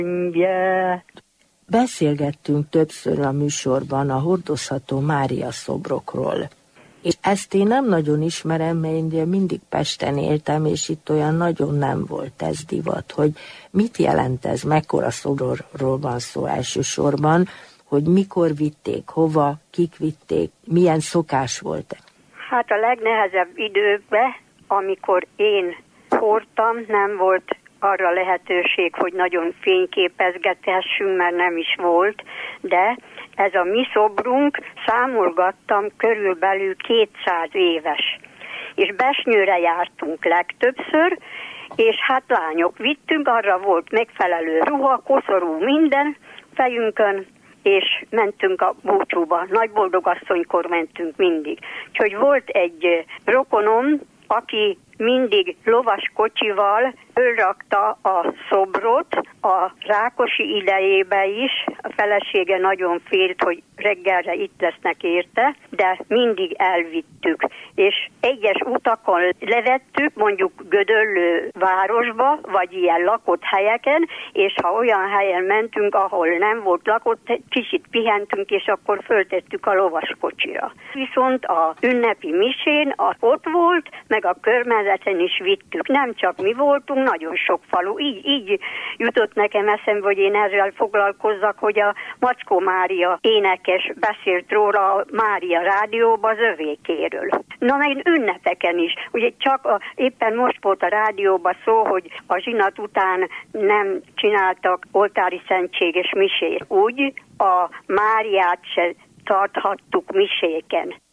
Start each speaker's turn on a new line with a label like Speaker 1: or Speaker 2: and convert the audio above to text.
Speaker 1: Yeah.
Speaker 2: Beszélgettünk többször a műsorban a hordozható Mária szobrokról. És ezt én nem nagyon ismerem, mert én mindig Pesten éltem, és itt olyan nagyon nem volt ez divat, hogy mit jelent ez, mekkora szobrokról van szó elsősorban, hogy mikor vitték, hova, kik vitték, milyen szokás volt.
Speaker 1: Hát a legnehezebb időben, amikor én hordtam, nem volt arra lehetőség, hogy nagyon fényképezgethessünk, mert nem is volt, de ez a mi szobrunk, számolgattam, körülbelül 200 éves. És Besnyőre jártunk legtöbbször, és hát lányok vittünk, arra volt megfelelő ruha, koszorú, minden fejünkön, és mentünk a búcsúba. Nagyboldogasszonykor mentünk mindig. Úgyhogy volt egy rokonom, aki mindig lovas kocsival fölrakta a szobrot a Rákosi idejébe is. A felesége nagyon félt, hogy reggelre itt lesznek érte, de mindig elvittük. És egyes utakon levettük, mondjuk Gödöllő városba, vagy ilyen lakott helyeken, és ha olyan helyen mentünk, ahol nem volt lakott, kicsit pihentünk, és akkor föltettük a lovas kocsira. Viszont a ünnepi misén ott volt, meg a körmezeten is vittük. Nem csak mi voltunk, nagyon sok falu. Így jutott nekem eszembe, hogy én ezzel foglalkozzak, hogy a Mackó Mária énekes beszélt róla a Mária rádióba az övékéről. Na meg ünnepeken is. Ugye éppen most volt a rádióban szó, hogy a zsinat után nem csináltak oltári szentséges misét. Úgy a Máriát se tarthattuk miséken.